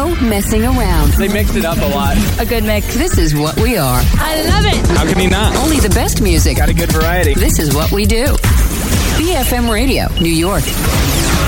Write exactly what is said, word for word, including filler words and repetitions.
no messing around. They mixed it up a lot. A good mix. This is what we are. I love it. How can you not? Only the best music. Got a good variety. This is what we do. B F M Radio, New York.